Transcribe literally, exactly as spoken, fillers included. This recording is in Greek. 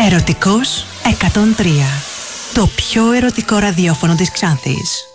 Ερωτικός εκατόν τρία. Το πιο ερωτικό ραδιόφωνο της Ξάνθης.